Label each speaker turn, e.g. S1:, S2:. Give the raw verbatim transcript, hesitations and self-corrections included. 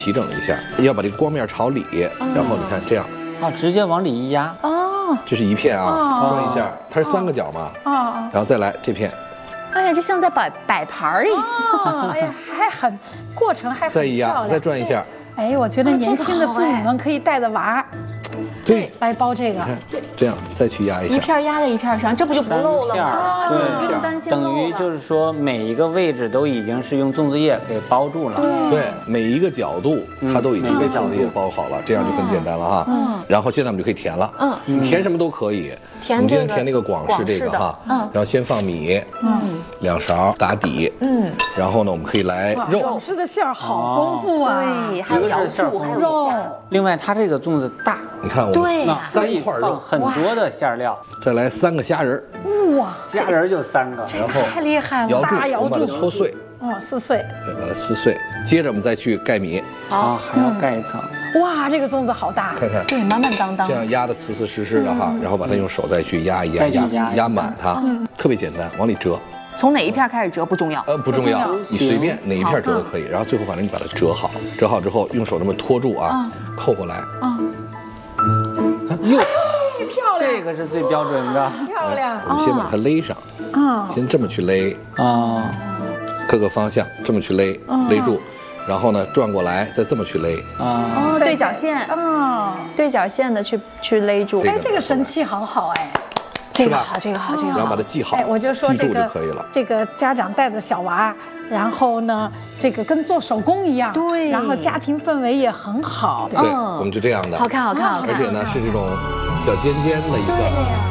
S1: 齐整一下，要把这个光面朝里，然后你看这样。
S2: 啊，直接往里一压。
S3: 哦，
S1: 这是一片啊，转一下，它是三个角嘛。啊，然后再来这片。
S3: 哎呀，就像在摆摆盘儿一样。
S4: 哦，哎呀，还很过程还很
S1: 再一压，再转一下。
S4: 哎，我觉得年轻的父母们可以带着娃，
S1: 对，
S4: 来包这个。
S1: 你看，这样再去压一下，
S3: 一片压在一片上，这不就不漏了吗？
S2: 对，
S3: 不用担心漏了。
S2: 等于就是说每一个位置都已经是用粽子叶给包住了。
S1: 对，每一个角度它都已经被粽子叶包好了，这样就很简单了哈。嗯。然后现在我们就可以填了。嗯。你填什么都可以。
S3: 填
S1: 我们今天填那个广式这个哈。嗯。然后先放米。嗯。两勺打底。嗯。然后呢，我们可以来肉。
S4: 广式的馅儿好丰富啊。
S3: 对，还有瑶柱，还有肉。
S2: 另外，它这个粽子大，
S1: 你看我们三块肉，
S2: 很多的馅料。
S1: 再来三个虾仁。
S4: 哇，
S2: 虾仁就三个。
S1: 然后
S4: 太厉害了，
S1: 瑶柱，
S4: 瑶
S1: 我们把它搓碎。
S4: 哦，撕碎。
S1: 对，把它撕碎。接着我们再去盖米。
S2: 啊，还要盖一层。
S4: 哇，这个粽子好大。
S1: 看看。
S3: 对，满满当当。
S1: 这样压的瓷瓷实实的哈，然后把它用手再去压一压，压压满它，特别简单，往里折。
S3: 从哪一片开始折不重要，
S1: 呃，不重要，你随便哪一片折都可以。然后最后反正你把它折好，折好之后用手这么托住啊，扣过来。啊，哟，
S4: 漂亮！
S2: 这个是最标准的，
S4: 漂亮。
S1: 我们先把它勒上，啊，先这么去勒啊，各个方向这么去勒，勒住，然后呢转过来，再这么去勒
S3: 啊，哦，对角线，哦，对角线的去去勒住。
S4: 哎，这个神器好好哎。 这个好，这个好，这个好，
S1: 然后把它记好，
S4: 哎，我就说这个
S1: 可以了。
S4: 这个家长带着小娃，然后呢，这个跟做手工一样，
S3: 对，
S4: 然后家庭氛围也很好。
S1: 对，我们就这样的，
S3: 好看，好看，好看。
S1: 而且呢，是这种小尖尖的一个。